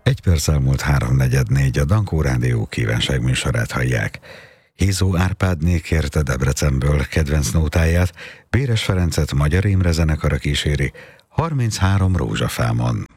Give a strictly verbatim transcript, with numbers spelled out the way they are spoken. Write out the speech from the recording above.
Egy perc elmúlt háromnegyed négy, a Dankó Rádió kívánságműsorát hallják. Hízó Árpádné kérte Debrecenből kedvenc nótáját, Béres Ferencet Magyar Imre zenekara kíséri, harminchárom rózsafámon.